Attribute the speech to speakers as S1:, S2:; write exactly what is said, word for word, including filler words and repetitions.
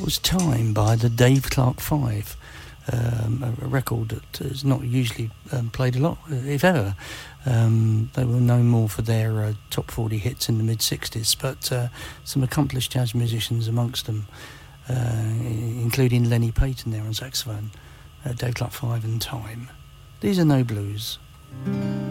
S1: was Time by the Dave Clark Five, um, a, a record that is not usually um, played a lot, if ever. Um, they were known more for their uh, top forty hits in the mid-sixties, but uh, some accomplished jazz musicians amongst them, uh, including Lenny Payton there on saxophone, uh, Dave Clark Five and Time. These are No Blues.